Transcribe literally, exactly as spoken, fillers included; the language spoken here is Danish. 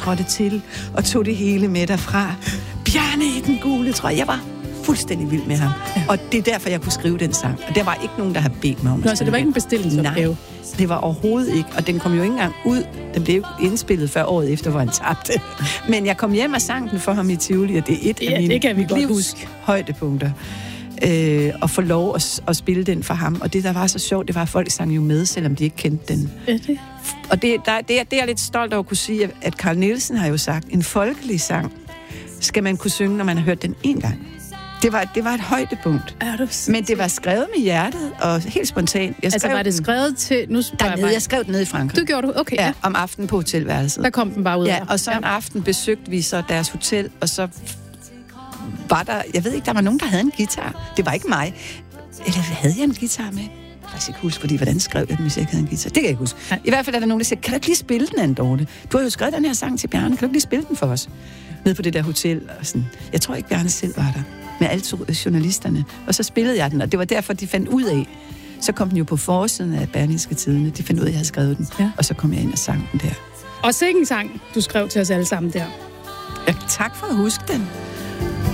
trådte til og tog det hele med derfra. Bjarne i den gule trøje. Jeg var fuldstændig vild med ham. Ja. Og det er derfor, jeg kunne skrive den sang. Og der var ikke nogen, der havde bedt mig om. Nå, så det var ikke en bestillingsopgave? Nej, det var overhovedet ikke. Og den kom jo ikke engang ud. Den blev indspillet før året efter, hvor han tabte. Men jeg kom hjem og sang den for ham i Tivoli, og det er et ja, af mine livs højdepunkter. Øh, og få lov at, at spille den for ham. Og det, der var så sjovt, det var, at folk sang jo med, selvom de ikke kendte den. Ja, det. Og det, der, det, er, det er jeg lidt stolt over at kunne sige, at Carl Nielsen har jo sagt, en folkelig sang skal man kunne synge, når man har hørt den en gang. Det var, det var et højdepunkt. Men det var skrevet med hjertet, og helt spontant. Jeg altså var det skrevet til... Nu dernede, jeg, jeg skrev den nede i Frankrig. Du gjorde du? Okay. Ja, om aftenen på hotelværelset. Der kom den bare ud. Ja, og så en aften besøgte vi så deres hotel, og så var der... Jeg ved ikke, der var nogen, der havde en guitar. Det var ikke mig. Eller havde jeg en guitar med? Jeg kan ikke huske, fordi hvordan skrev jeg den, hvis jeg ikke havde en guitar? Det kan jeg ikke huske. Nej. I hvert fald er der nogen, der siger, kan du ikke lige spille den, Anne Dorte? Du har jo skrevet den her sang til Bjarne. Kan du ikke lige spille den for os? Nede på det der hotel. Og sådan. Jeg tror ikke, Bjarne selv var der. Med alle journalisterne. Og så spillede jeg den, og det var derfor, de fandt ud af. Så kom den jo på forsiden af Berlingske Tidende. De fandt ud af, at jeg havde skrevet den. Ja. Og så kom jeg ind og sang den der. Og sikke en sang, du skrev til os alle sammen der. Ja, tak for at huske den.